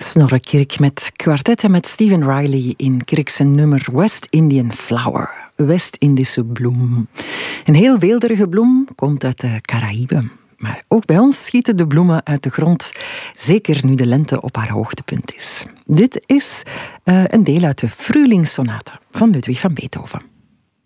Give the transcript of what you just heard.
Snorre Kirk met kwartet en met Stephen Riley in Kirk's nummer West Indian Flower, West-Indische bloem. Een heel weelderige bloem, komt uit de Caraïben. Maar ook bij ons schieten de bloemen uit de grond, zeker nu de lente op haar hoogtepunt is. Dit is een deel uit de Frühlingssonate van Ludwig van Beethoven.